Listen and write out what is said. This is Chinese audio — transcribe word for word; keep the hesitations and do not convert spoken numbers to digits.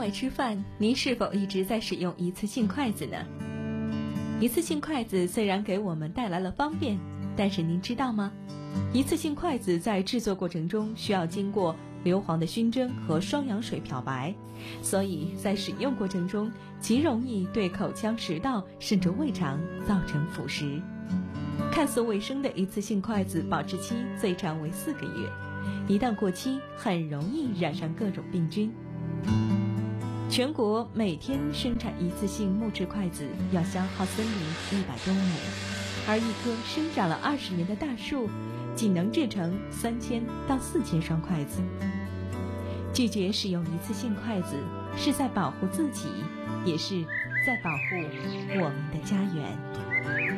外吃饭，您是否一直在使用一次性筷子呢？一次性筷子虽然给我们带来了方便，但是您知道吗？一次性筷子在制作过程中需要经过硫磺的熏蒸和双氧水漂白，所以在使用过程中极容易对口腔、食道甚至胃肠造成腐蚀。看似卫生的一次性筷子保质期最长为四个月，一旦过期很容易染上各种病菌。全国每天生产一次性木质筷子要消耗森林一百多亩，而一棵生长了二十年的大树仅能制成三千到四千双筷子。拒绝使用一次性筷子，是在保护自己，也是在保护我们的家园。